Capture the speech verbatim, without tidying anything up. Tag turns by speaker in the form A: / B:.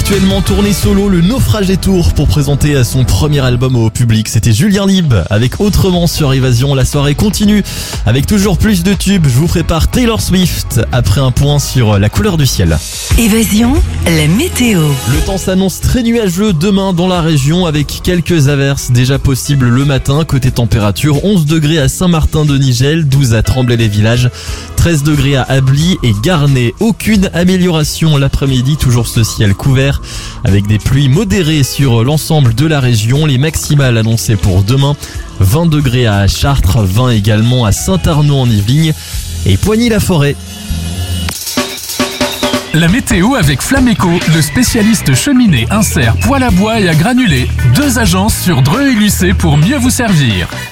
A: actuellement en tournée solo, le Naufrage est Tour pour présenter son premier album au public. C'était Julien Lieb avec Autrement sur Évasion. La soirée continue avec toujours plus de tubes. Je vous prépare Taylor Swift après un point sur la couleur du ciel.
B: Évasion, la météo.
A: Le temps s'annonce très nuageux demain dans la région avec quelques averses déjà possibles le matin. Côté température, onze degrés à Saint-Martin-de-Nigel, douze à Tremblay-les-Villages, treize degrés à Ably et Garnay. Aucune amélioration l'après-midi, toujours ce ciel couvert avec des pluies modérées sur l'ensemble de la région. Les maximales annoncées pour demain, vingt degrés à Chartres, vingt également à Saint-Arnaud en Yvelines et Poigny-la-Forêt.
C: La météo avec Flameco, le spécialiste cheminée, insert, poêle à bois et à granulés. Deux agences sur Dreux et Lucé pour mieux vous servir.